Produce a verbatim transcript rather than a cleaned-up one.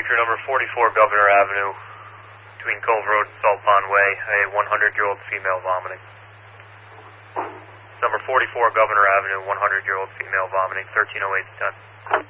Vector number forty-four Governor Avenue, between Cove Road and Salt Pond Way, a one hundred year old female vomiting. Number forty-four Governor Avenue, one hundred year old female vomiting, thirteen oh eight to ten.